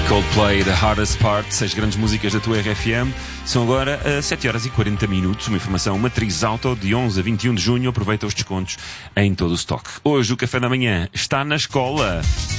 Coldplay, The Hardest Part, 6 grandes músicas da tua RFM. São agora 7 horas e 40 minutos. Uma informação Matriz Auto, de 11 a 21 de junho. Aproveita os descontos em todo o estoque. Hoje o café da manhã está na escola.